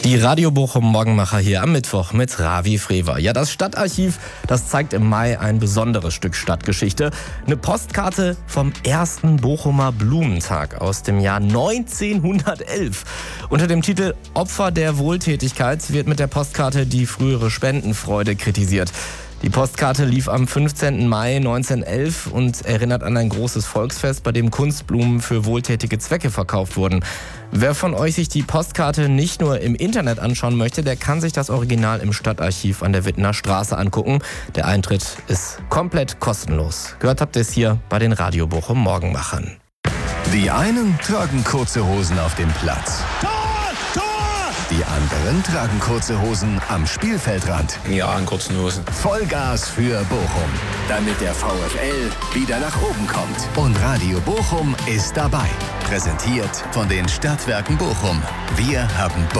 Die Radio Bochum Morgenmacher hier am Mittwoch mit Ravi Frewer. Ja, das Stadtarchiv, das zeigt im Mai ein besonderes Stück Stadtgeschichte. Eine Postkarte vom ersten Bochumer Blumentag aus dem Jahr 1911. Unter dem Titel Opfer der Wohltätigkeit wird mit der Postkarte die frühere Spendenfreude kritisiert. Die Postkarte lief am 15. Mai 1911 und erinnert an ein großes Volksfest, bei dem Kunstblumen für wohltätige Zwecke verkauft wurden. Wer von euch sich die Postkarte nicht nur im Internet anschauen möchte, der kann sich das Original im Stadtarchiv an der Wittener Straße angucken. Der Eintritt ist komplett kostenlos. Gehört habt ihr es hier bei den Radio Bochum Morgenmachern. Die einen tragen kurze Hosen auf dem Platz. Die anderen tragen kurze Hosen am Spielfeldrand. Ja, an kurzen Hosen. Vollgas für Bochum, damit der VfL wieder nach oben kommt. Und Radio Bochum ist dabei. Präsentiert von den Stadtwerken Bochum. Wir haben